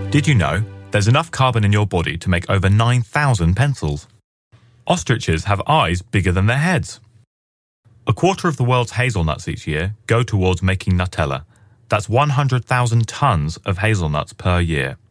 Did you know there's enough carbon in your body to make over 9,000 pencils? Ostriches have eyes bigger than their heads. A quarter of the world's hazelnuts each year go towards making Nutella. That's 100,000 tons of hazelnuts per year.